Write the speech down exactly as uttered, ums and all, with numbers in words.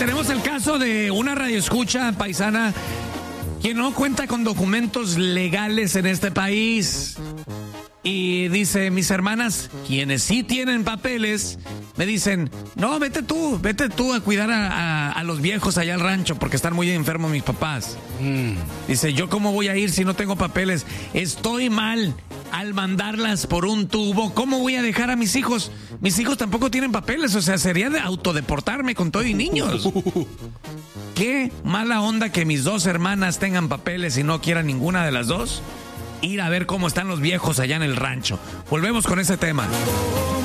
tenemos el caso de una radioescucha paisana que no cuenta con documentos legales en este país. Y dice, mis hermanas, quienes sí tienen papeles, me dicen, no, vete tú, vete tú a cuidar a, a, a los viejos allá al rancho porque están muy enfermos mis papás. Mm. Dice, ¿yo cómo voy a ir si no tengo papeles? Estoy mal al mandarlas por un tubo. ¿Cómo voy a dejar a mis hijos? Mis hijos tampoco tienen papeles, o sea, sería de autodeportarme con todo y niños. Qué mala onda que mis dos hermanas tengan papeles y no quieran ninguna de las dos ir a ver cómo están los viejos allá en el rancho. Volvemos con ese tema.